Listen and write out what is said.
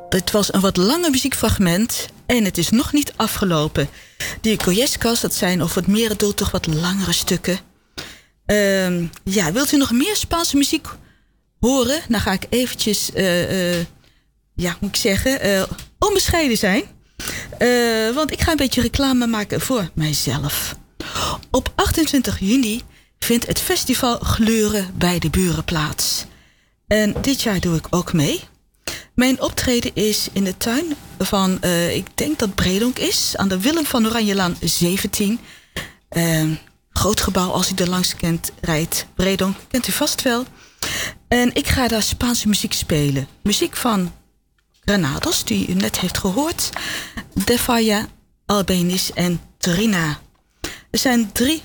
Dit was een wat langer muziekfragment en het is nog niet afgelopen. Die Goyescas, dat zijn over het merendeel toch wat langere stukken. Wilt u nog meer Spaanse muziek horen? Dan ga ik eventjes, onbescheiden zijn. Want ik ga een beetje reclame maken voor mijzelf. Op 28 juni vindt het festival Gleuren bij de Buren plaats. En dit jaar doe ik ook mee. Mijn optreden is in de tuin van, ik denk dat Bredonk is, aan de Willem van Oranjelaan 17. Groot gebouw, als u er langs rijdt. Bredonk, kent u vast wel. En ik ga daar Spaanse muziek spelen. Muziek van Granados, die u net heeft gehoord. De Falla, Albéniz en Trina. Er zijn 3